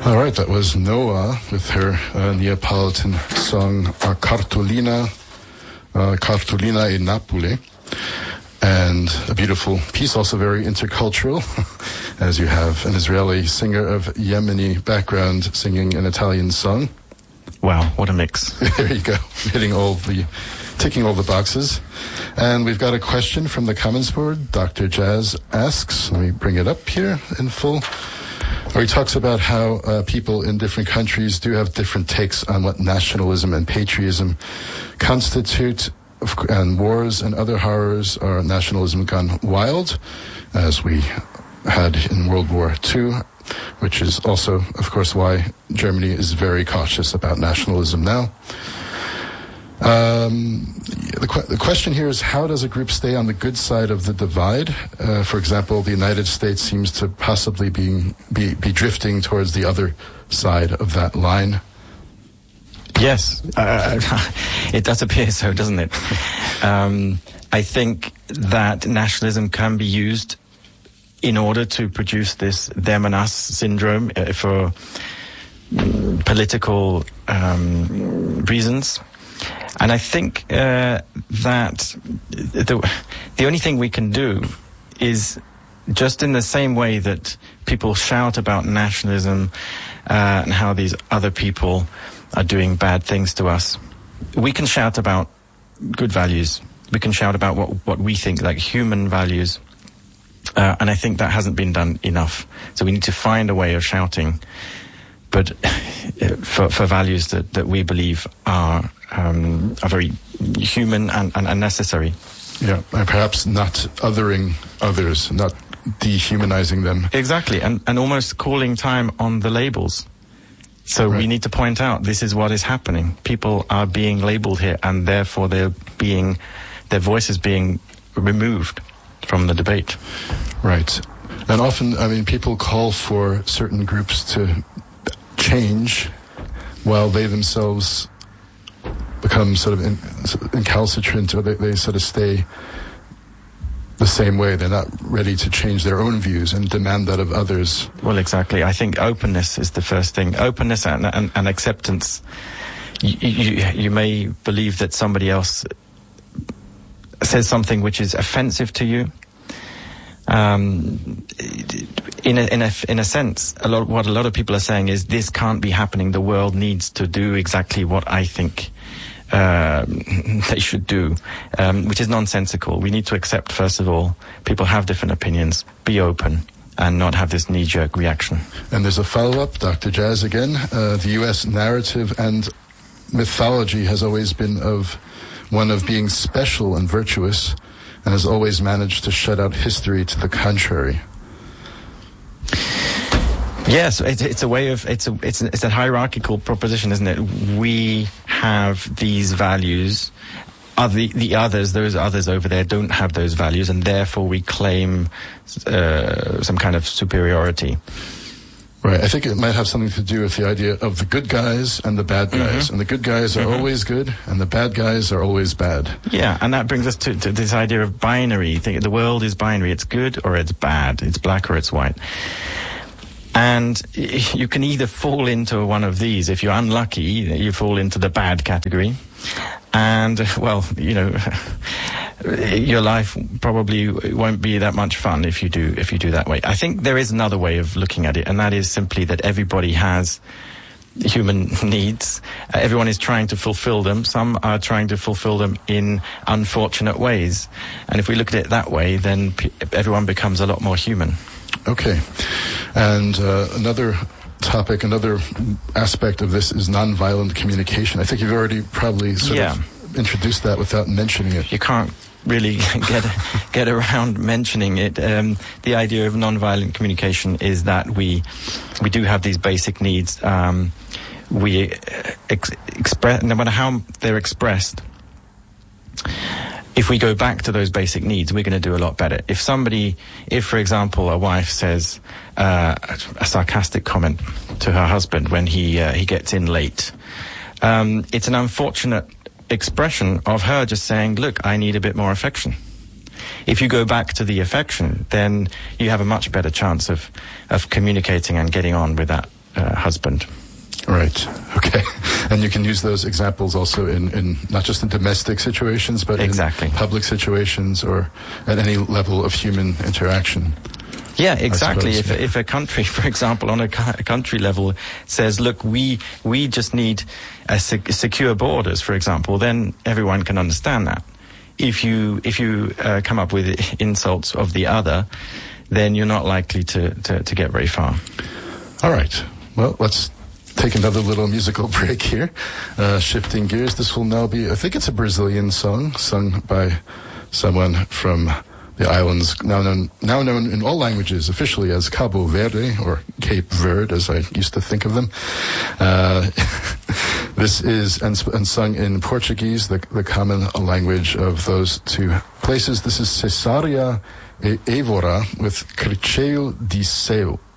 All right, that was Noah with her Neapolitan song Cartolina in Napoli. And a beautiful piece, also very intercultural, as you have an Israeli singer of Yemeni background singing an Italian song. Wow, what a mix. There you go, ticking all the boxes. And we've got a question from the comments board. Dr. Jazz asks, let me bring it up here in full, where he talks about how people in different countries do have different takes on what nationalism and patriotism constitute, and wars and other horrors are nationalism gone wild, as we had in World War II, which is also, of course, why Germany is very cautious about nationalism now. The question here is, how does a group stay on the good side of the divide? For example, the United States seems to possibly be drifting towards the other side of that line. Yes, it does appear so, doesn't it? I think that nationalism can be used in order to produce this them and us syndrome for political reasons. And I think that the only thing we can do is, just in the same way that people shout about nationalism and how these other people are doing bad things to us, we can shout about good values. We can shout about what we think, like human values. And I think that hasn't been done enough. So we need to find a way of shouting, but for values that we believe are very human and necessary. Yeah, and perhaps not othering others, not dehumanizing them. Exactly, and almost calling time on the labels. So right. We need to point out this is what is happening. People are being labeled here, and therefore their voice is being removed from the debate. Right. And often, I mean, people call for certain groups to change while they themselves become sort of incalcitrant, or they sort of stay the same way. They're not ready to change their own views and demand that of others. Well, exactly. I think openness is the first thing. Openness and acceptance. You may believe that somebody else says something which is offensive to you. In a sense, what a lot of people are saying is, this can't be happening. The world needs to do exactly what I think they should do, which is nonsensical. We need to accept, first of all, people have different opinions, be open, and not have this knee-jerk reaction. And there's a follow-up, Dr. Jazz again. The U.S. narrative and mythology has always been one of being special and virtuous, and has always managed to shut out history to the contrary. Yes, it's a way of it's a hierarchical proposition, isn't it? We have these values. The others, those others over there, don't have those values, and therefore we claim some kind of superiority. Right. I think it might have something to do with the idea of the good guys and the bad guys. Mm-hmm. And the good guys are always good, and the bad guys are always bad. Yeah, and that brings us to this idea of binary. The world is binary. It's good or it's bad. It's black or it's white. And you can either fall into one of these. If you're unlucky, you fall into the bad category. And, well, your life probably won't be that much fun if you do that way. I think there is another way of looking at it, and that is simply that everybody has human needs. Everyone is trying to fulfill them. Some are trying to fulfill them in unfortunate ways. And if we look at it that way, then everyone becomes a lot more human. Okay. And another topic, another aspect of this is nonviolent communication. I think you've already probably sort of introduced that without mentioning it. You can't really get around mentioning it. The idea of nonviolent communication is that we do have these basic needs. We express, no matter how they're expressed, if we go back to those basic needs, we're going to do a lot better. If, for example, a wife says a sarcastic comment to her husband when he gets in late, it's an unfortunate expression of her just saying, look, I need a bit more affection. If you go back to the affection, then you have a much better chance of communicating and getting on with that husband. Right. Okay. And you can use those examples also in not just in domestic situations, but exactly. in public situations or at any level of human interaction. Yeah, exactly. If a country, for example, on a country level says, look, we just need secure borders, for example, then everyone can understand that. If you come up with insults of the other, then you're not likely to get very far. All right. Well, let's take another little musical break here. Shifting gears, this will now be, I think it's a Brazilian song sung by someone from the islands, now known in all languages officially as Cabo Verde, or Cape Verde, as I used to think of them. This is, and sung in Portuguese, the common language of those two places. This is Cesária e Évora with Cricheio de Céu.